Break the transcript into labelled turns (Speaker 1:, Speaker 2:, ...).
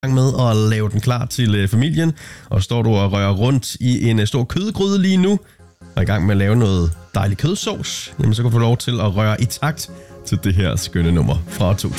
Speaker 1: gang med at lave den klar til familien, og står du og rører rundt i en stor kødgryde lige nu, og er i gang med at lave noget dejlig kødsovs, jamen så kan du få lov til at røre i takt til det her skønne nummer fra 2000.